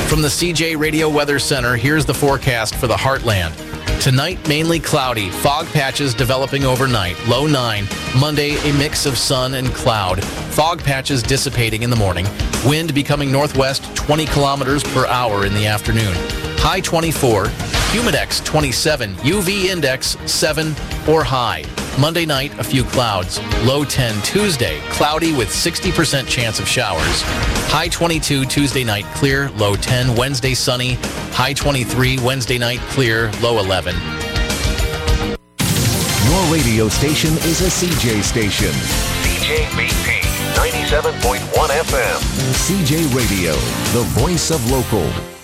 From the CJ Radio Weather Center, here's the forecast for the Heartland. Tonight, mainly cloudy. Fog patches developing overnight. Low 9. Monday, a mix of sun and cloud. Fog patches dissipating in the morning. Wind becoming northwest 20 kilometers per hour in the afternoon. High 24. Humidex 27. UV index 7 or high. Monday night, a few clouds. Low 10 Tuesday. Cloudy with 60% chance of showers. High 22 Tuesday night, clear. Low 10. Wednesday, sunny. High 23 Wednesday night, clear. Low 11. Your radio station is a CJ station. CJBP 97.1 FM. CJ Radio, the voice of local.